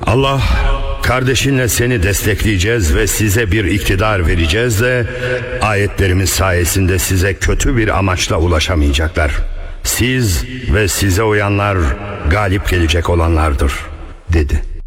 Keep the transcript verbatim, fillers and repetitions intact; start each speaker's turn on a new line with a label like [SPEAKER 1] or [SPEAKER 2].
[SPEAKER 1] Allah, kardeşinle seni destekleyeceğiz ve size bir iktidar vereceğiz de ayetlerimiz sayesinde size kötü bir amaçla ulaşamayacaklar. Siz ve size uyanlar galip gelecek olanlardır dedi.